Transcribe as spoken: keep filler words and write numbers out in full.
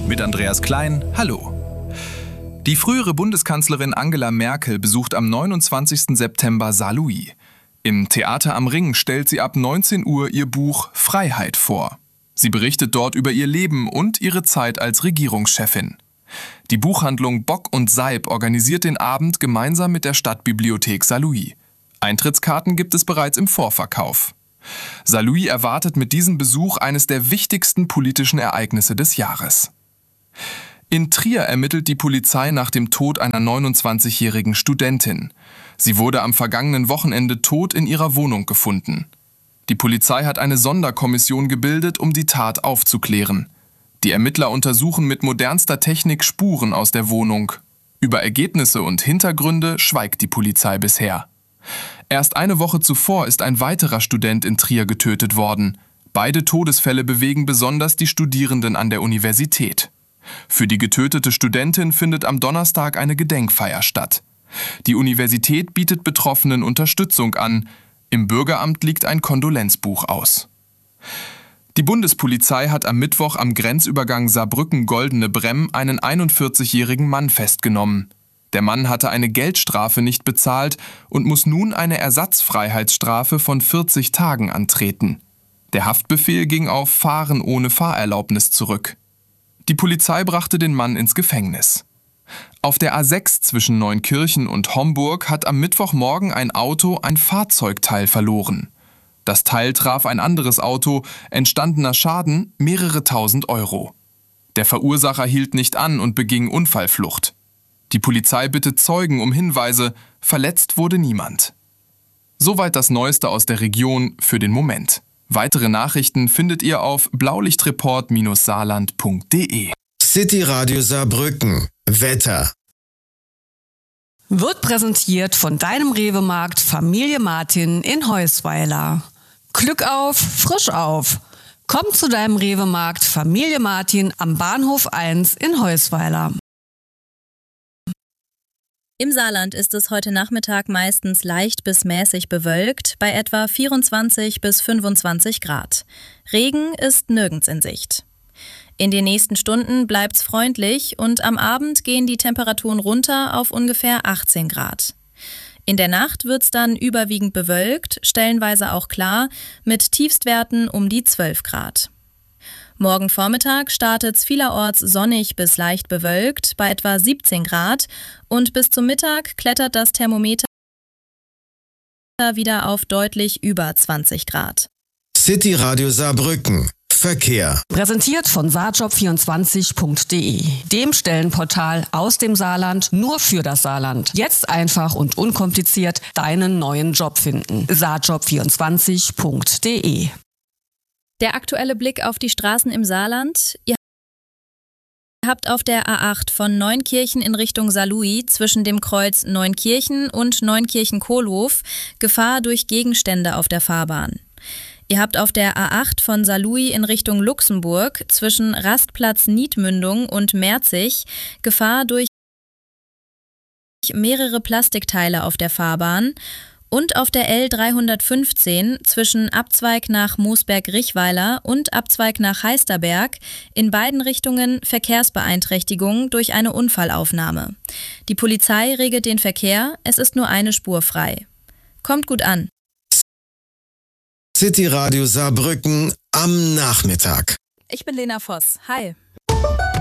Mit Andreas Klein, hallo. Die frühere Bundeskanzlerin Angela Merkel besucht am neunundzwanzigsten September Saarlouis. Im Theater am Ring stellt sie ab neunzehn Uhr ihr Buch Freiheit vor. Sie berichtet dort über ihr Leben und ihre Zeit als Regierungschefin. Die Buchhandlung Bock und Seib organisiert den Abend gemeinsam mit der Stadtbibliothek Saarlouis. Eintrittskarten gibt es bereits im Vorverkauf. Saarlouis erwartet mit diesem Besuch eines der wichtigsten politischen Ereignisse des Jahres. In Trier ermittelt die Polizei nach dem Tod einer neunundzwanzigjährigen Studentin. Sie wurde am vergangenen Wochenende tot in ihrer Wohnung gefunden. Die Polizei hat eine Sonderkommission gebildet, um die Tat aufzuklären. Die Ermittler untersuchen mit modernster Technik Spuren aus der Wohnung. Über Ergebnisse und Hintergründe schweigt die Polizei bisher. Erst eine Woche zuvor ist ein weiterer Student in Trier getötet worden. Beide Todesfälle bewegen besonders die Studierenden an der Universität. Für die getötete Studentin findet am Donnerstag eine Gedenkfeier statt. Die Universität bietet Betroffenen Unterstützung an. Im Bürgeramt liegt ein Kondolenzbuch aus. Die Bundespolizei hat am Mittwoch am Grenzübergang Saarbrücken-Goldene Bremm einen einundvierzigjährigen Mann festgenommen. Der Mann hatte eine Geldstrafe nicht bezahlt und muss nun eine Ersatzfreiheitsstrafe von vierzig Tagen antreten. Der Haftbefehl ging auf Fahren ohne Fahrerlaubnis zurück. Die Polizei brachte den Mann ins Gefängnis. Auf der A sechs zwischen Neunkirchen und Homburg hat am Mittwochmorgen ein Auto ein Fahrzeugteil verloren. Das Teil traf ein anderes Auto, entstandener Schaden mehrere tausend Euro. Der Verursacher hielt nicht an und beging Unfallflucht. Die Polizei bittet Zeugen um Hinweise, verletzt wurde niemand. Soweit das Neueste aus der Region für den Moment. Weitere Nachrichten findet ihr auf blaulichtreport Bindestrich saarland Punkt de. City Radio Saarbrücken. Wetter. Wird präsentiert von deinem Rewe-Markt Familie Martin in Heusweiler. Glück auf, frisch auf. Komm zu deinem Rewe-Markt Familie Martin am Bahnhof eins in Heusweiler. Im Saarland ist es heute Nachmittag meistens leicht bis mäßig bewölkt, bei etwa vierundzwanzig bis fünfundzwanzig Grad. Regen ist nirgends in Sicht. In den nächsten Stunden bleibt's freundlich und am Abend gehen die Temperaturen runter auf ungefähr achtzehn Grad. In der Nacht wird's dann überwiegend bewölkt, stellenweise auch klar, mit Tiefstwerten um die zwölf Grad. Morgen Vormittag startet's vielerorts sonnig bis leicht bewölkt bei etwa siebzehn Grad und bis zum Mittag klettert das Thermometer wieder auf deutlich über zwanzig Grad. City Radio Saarbrücken. Verkehr. Präsentiert von saarjob vierundzwanzig Punkt de, dem Stellenportal aus dem Saarland nur für das Saarland. Jetzt einfach und unkompliziert deinen neuen Job finden. saarjob vierundzwanzig Punkt de. Der aktuelle Blick auf die Straßen im Saarland. Ihr habt auf der A acht von Neunkirchen in Richtung Saarlouis zwischen dem Kreuz Neunkirchen und Neunkirchen-Kohlhof Gefahr durch Gegenstände auf der Fahrbahn. Ihr habt auf der A acht von Saarlouis in Richtung Luxemburg zwischen Rastplatz Niedmündung und Merzig Gefahr durch mehrere Plastikteile auf der Fahrbahn. Und auf der L dreihundertfünfzehn zwischen Abzweig nach Moosberg-Richweiler und Abzweig nach Heisterberg in beiden Richtungen Verkehrsbeeinträchtigung durch eine Unfallaufnahme. Die Polizei regelt den Verkehr, es ist nur eine Spur frei. Kommt gut an. City Radio Saarbrücken am Nachmittag. Ich bin Lena Voss. Hi.